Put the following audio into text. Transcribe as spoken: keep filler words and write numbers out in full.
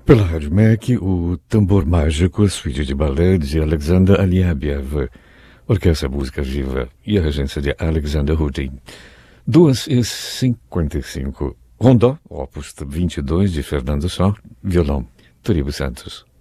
Pela Rádio M E C, o Tambor Mágico, a suíte de balé de Alexander Aliabiev, Orquestra Música Viva e a regência de Alexander Rudin. duas e cinquenta e cinco. Rondó, opus vinte e dois de Fernando Sá, violão, Turibo Santos.